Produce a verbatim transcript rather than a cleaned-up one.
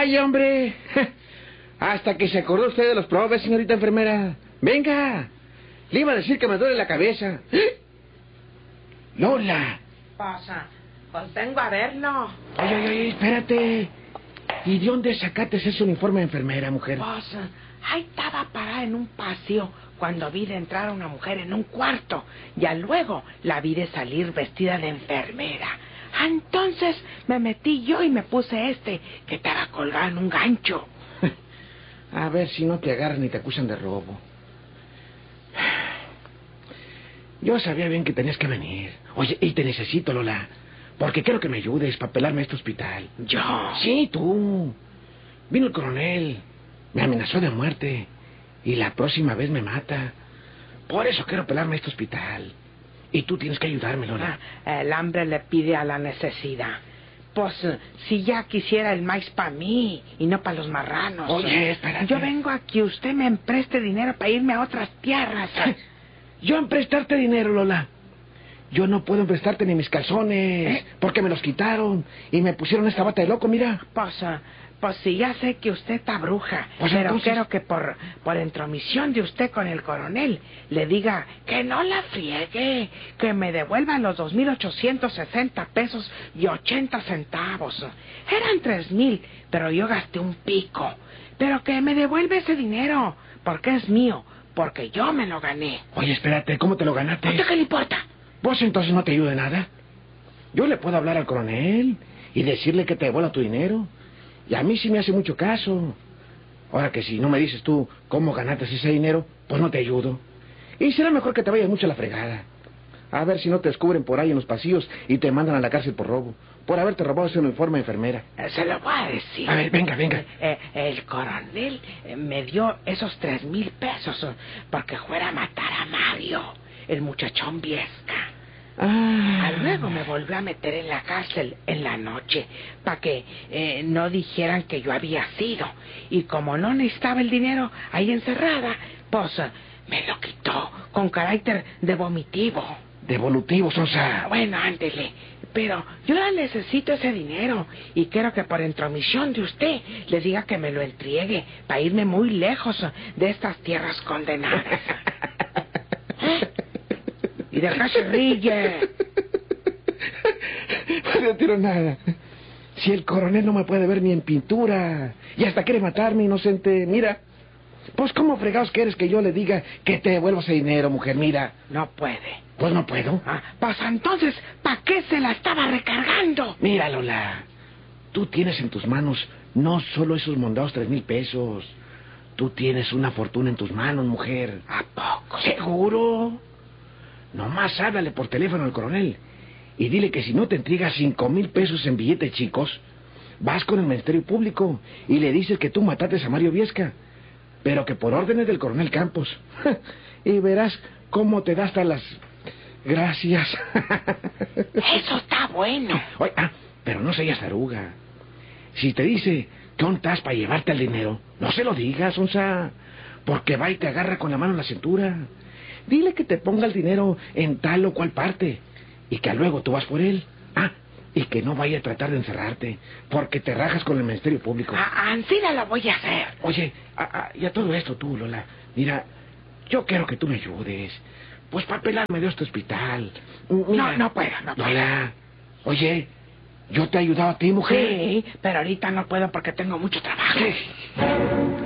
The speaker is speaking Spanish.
¡Ay, hombre! Hasta que se acordó usted de los probes, señorita enfermera. ¡Venga! Le iba a decir que me duele la cabeza. ¡Lola! Pasa, pues vengo a verlo. Oye, oye, oye, espérate. ¿Y de dónde sacaste ese uniforme de enfermera, mujer? Pues ahí estaba parada en un paseo cuando vi de entrar a una mujer en un cuarto. Ya luego la vi de salir vestida de enfermera. Entonces me metí yo y me puse este, que estaba colgado en un gancho. A ver si no te agarran y te acusan de robo. Yo sabía bien que tenías que venir. Oye, y te necesito, Lola, porque quiero que me ayudes para pelarme a este hospital. ¿Yo? Sí, tú. Vino el coronel, me amenazó de muerte, y la próxima vez me mata. Por eso quiero pelarme a este hospital. Y tú tienes que ayudarme, Lola. Ah, el hambre le pide a la necesidad. Pues si ya quisiera el maíz para mí y no para los marranos. Oye, espérate. Yo vengo a que usted me empreste dinero para irme a otras tierras. ¿Yo emprestarte dinero, Lola? Yo no puedo emprestarte ni mis calzones, ¿Eh? porque me los quitaron y me pusieron esta bata de loco, mira. Pues, uh, pues sí, ya sé que usted está bruja, pues pero entonces... quiero que por, por intromisión de usted con el coronel le diga que no la friegue, que me devuelva los dos mil ochocientos sesenta pesos y ochenta centavos. Eran tres mil, pero yo gasté un pico. Pero que me devuelva ese dinero, porque es mío, porque yo me lo gané. Oye, espérate, ¿cómo te lo ganaste? ¿A usted qué le importa? ¿Vos entonces no te ayuda de nada? Yo le puedo hablar al coronel y decirle que te devuelva tu dinero. Y a mí sí me hace mucho caso. Ahora que si no me dices tú cómo ganaste ese dinero, pues no te ayudo. Y será mejor que te vayas mucho a la fregada. A ver si no te descubren por ahí en los pasillos y te mandan a la cárcel por robo. Por haberte robado ese uniforme de enfermera. Se lo voy a decir. A ver, venga, venga. Eh, el coronel me dio esos tres mil pesos porque fuera a matar a Mario, el muchachón Viesca. Ah. Luego me volvió a meter en la cárcel en la noche para que eh, no dijeran que yo había sido. Y como no necesitaba el dinero ahí encerrada, pues me lo quitó con carácter devolutivo. ¿Devolutivo, Sonsa? Bueno, ándele. Pero yo la necesito ese dinero y quiero que por intromisión de usted le diga que me lo entregue para irme muy lejos de estas tierras condenadas. ¿Eh? Y deja se ríe. No tiro nada. Si el coronel no me puede ver ni en pintura y hasta quiere matarme, inocente, mira. Pues cómo fregados quieres que yo le diga que te devuelva ese dinero, mujer, mira. No puede. Pues no puedo. Ah, pues entonces, ¿para qué se la estaba recargando? Mira, Lola, tú tienes en tus manos no solo esos mondados tres mil pesos. Tú tienes una fortuna en tus manos, mujer. ¿A poco? ¿Seguro? Nomás háblale por teléfono al coronel y dile que si no te entrega cinco mil pesos en billetes chicos, vas con el Ministerio Público y le dices que tú mataste a Mario Viesca, pero que por órdenes del coronel Campos. Y verás cómo te da hasta las gracias. Eso está bueno. Oye, ah, pero no seas taruga. Si te dice que estás para llevarte el dinero, no se lo digas, onza, porque va y te agarra con la mano en la cintura. Dile que te ponga el dinero en tal o cual parte y que luego tú vas por él. Ah, y que no vaya a tratar de encerrarte porque te rajas con el Ministerio Público. Ah, ansí lo voy a hacer. Oye, a, a, y a todo esto tú, Lola, mira, yo quiero que tú me ayudes. Pues para pelarme de este hospital. Mira, no, no puedo, no puedo. Lola, oye, yo te he ayudado a ti, mujer. Sí, pero ahorita no puedo porque tengo mucho trabajo. Sí.